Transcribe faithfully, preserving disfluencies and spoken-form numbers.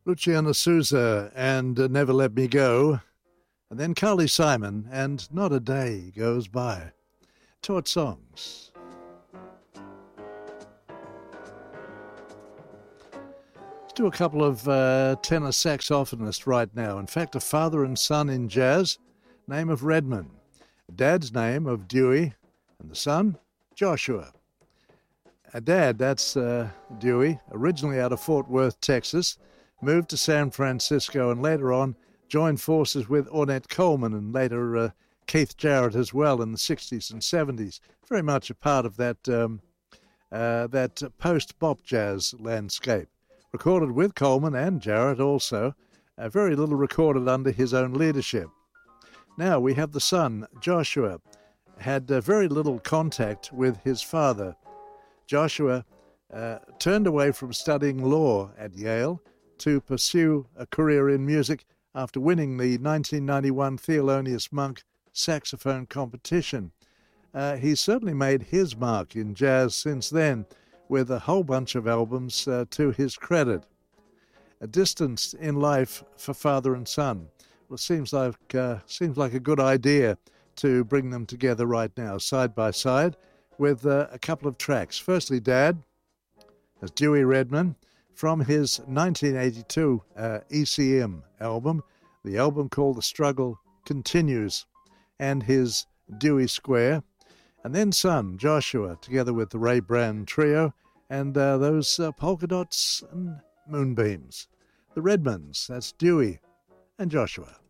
Luciana Souza and uh, Never Let Me Go, and then Carly Simon and Not a Day Goes By. Taught songs. Let's do a couple of uh, tenor saxophonists right now. In fact, a father and son in jazz, name of Redman. Dad's name of Dewey, and the son, Joshua. A dad, that's uh, Dewey, originally out of Fort Worth, Texas, moved to San Francisco and later on joined forces with Ornette Coleman and later uh, Keith Jarrett as well in the sixties and seventies. Very much a part of that um, uh, that post-bop jazz landscape. Recorded with Coleman and Jarrett also, uh, very little recorded under his own leadership. Now we have the son, Joshua, had uh, very little contact with his father. Joshua uh, turned away from studying law at Yale to pursue a career in music after winning the nineteen ninety-one Thelonious Monk saxophone competition. Uh, he's certainly made his mark in jazz since then, with a whole bunch of albums uh, to his credit. A distance in life for father and son. Well, it seems like, uh, seems like a good idea to bring them together right now, side by side, with uh, a couple of tracks. Firstly, Dad, as Dewey Redman, from his nineteen eighty-two uh, E C M album, the album called The Struggle Continues, and his Dewey Square, and then son, Joshua, together with the Ray Brand Trio, and uh, those uh, polka dots and moonbeams. The Redmans, that's Dewey and Joshua.